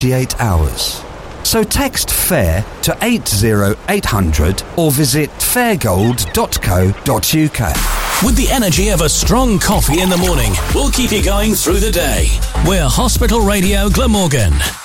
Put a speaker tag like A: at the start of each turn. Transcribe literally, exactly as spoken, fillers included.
A: eight hours. So text FAIR to eight zero eight hundred or visit fairgold dot co dot uk.
B: With the energy of a strong coffee in the morning, we'll keep you going through the day. We're Hospital Radio Glamorgan.